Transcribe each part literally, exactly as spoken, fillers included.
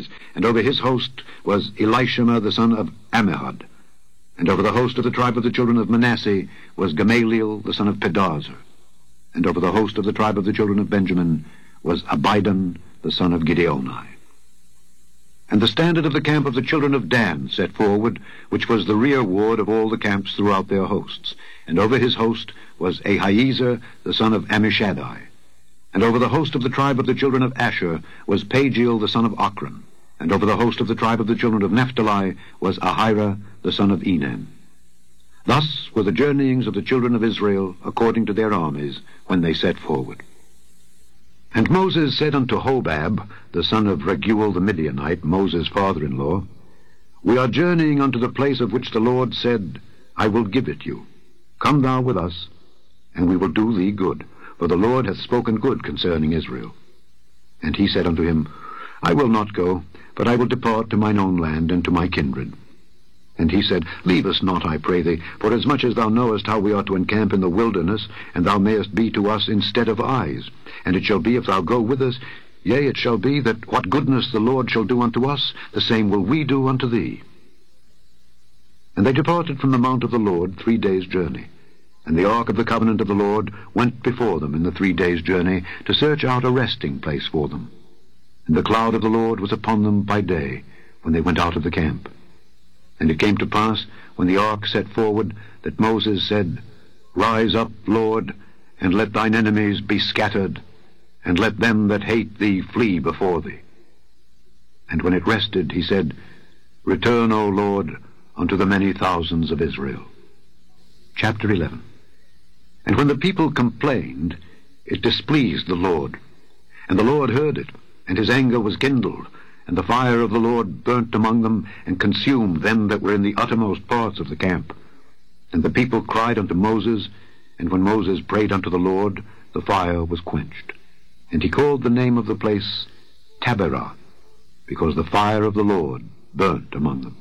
armies, and over his host was Elishama the son of Ammihud. And over the host of the tribe of the children of Manasseh was Gamaliel the son of Pedahzur. And over the host of the tribe of the children of Benjamin was Abidan the son of Gideoni. And the standard of the camp of the children of Dan set forward, which was the rear ward of all the camps throughout their hosts. And over his host was Ahiezer the son of Ammishaddai. And over the host of the tribe of the children of Asher was Pagiel the son of Ochran. And over the host of the tribe of the children of Naphtali was Ahira the son of Enan. Thus were the journeyings of the children of Israel according to their armies when they set forward. And Moses said unto Hobab, the son of Raguel the Midianite, Moses' father-in-law, We are journeying unto the place of which the Lord said, I will give it you. Come thou with us, and we will do thee good, for the Lord hath spoken good concerning Israel. And he said unto him, I will not go, but I will depart to mine own land and to my kindred. And he said, Leave us not, I pray thee, for as much as thou knowest how we ought to encamp in the wilderness, and thou mayest be to us instead of eyes. And it shall be, if thou go with us, yea, it shall be, that what goodness the Lord shall do unto us, the same will we do unto thee. And they departed from the mount of the Lord three days' journey. And the ark of the covenant of the Lord went before them in the three days' journey, to search out a resting place for them. And the cloud of the Lord was upon them by day, when they went out of the camp. And it came to pass, when the ark set forward, that Moses said, Rise up, Lord, and let thine enemies be scattered, and let them that hate thee flee before thee. And when it rested, he said, Return, O Lord, unto the many thousands of Israel. Chapter eleven. And when the people complained, it displeased the Lord. And the Lord heard it, and his anger was kindled, and the fire of the Lord burnt among them, and consumed them that were in the uttermost parts of the camp. And the people cried unto Moses, and when Moses prayed unto the Lord, the fire was quenched. And he called the name of the place Taberah, because the fire of the Lord burnt among them.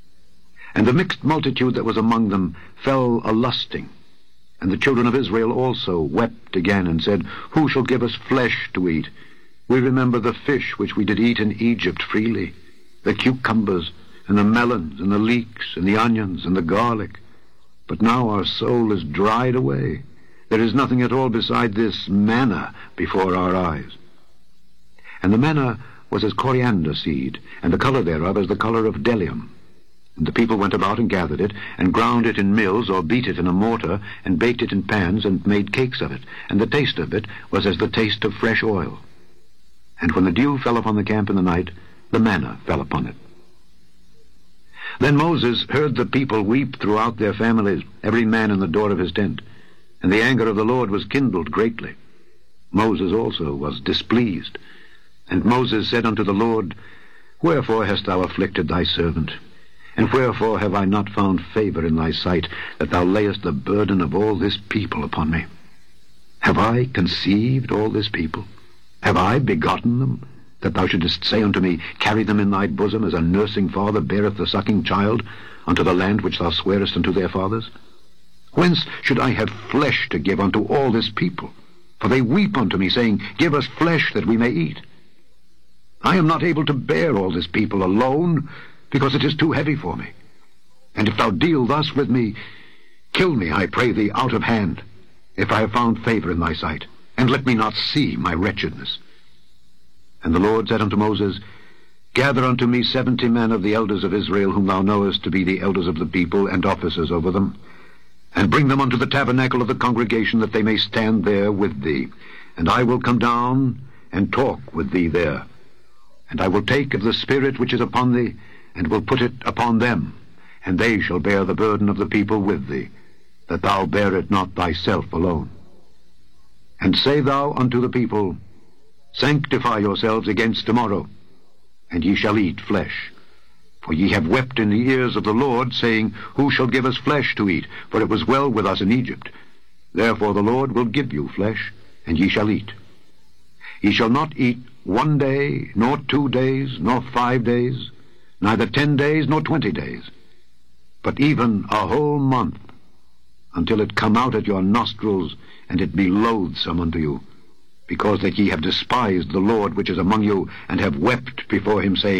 And the mixed multitude that was among them fell a-lusting. And the children of Israel also wept again, and said, Who shall give us flesh to eat? We remember the fish which we did eat in Egypt freely, the cucumbers, and the melons, and the leeks, and the onions, and the garlic. But now our soul is dried away. There is nothing at all beside this manna before our eyes. And the manna was as coriander seed, and the color thereof as the color of bdellium. And the people went about and gathered it, and ground it in mills, or beat it in a mortar, and baked it in pans, and made cakes of it. And the taste of it was as the taste of fresh oil. And when the dew fell upon the camp in the night, the manna fell upon it. Then Moses heard the people weep throughout their families, every man in the door of his tent. And the anger of the Lord was kindled greatly. Moses also was displeased. And Moses said unto the Lord, Wherefore hast thou afflicted thy servant? And wherefore have I not found favor in thy sight, that thou layest the burden of all this people upon me? Have I conceived all this people? Have I begotten them, that thou shouldest say unto me, Carry them in thy bosom, as a nursing father beareth the sucking child, unto the land which thou swarest unto their fathers? Whence should I have flesh to give unto all this people? For they weep unto me, saying, Give us flesh that we may eat. I am not able to bear all this people alone, because it is too heavy for me. And if thou deal thus with me, kill me, I pray thee, out of hand, if I have found favor in thy sight, and let me not see my wretchedness. And the Lord said unto Moses, Gather unto me seventy men of the elders of Israel, whom thou knowest to be the elders of the people, and officers over them, and bring them unto the tabernacle of the congregation, that they may stand there with thee. And I will come down and talk with thee there. And I will take of the Spirit which is upon thee, and will put it upon them, and they shall bear the burden of the people with thee, that thou bear it not thyself alone. And say thou unto the people, Sanctify yourselves against tomorrow, and ye shall eat flesh. For ye have wept in the ears of the Lord, saying, Who shall give us flesh to eat? For it was well with us in Egypt. Therefore the Lord will give you flesh, and ye shall eat. Ye shall not eat one day, nor two days, nor five days, neither ten days, nor twenty days, but even a whole month, until it come out at your nostrils, and it be loathsome unto you, because that ye have despised the Lord which is among you, and have wept before him, saying,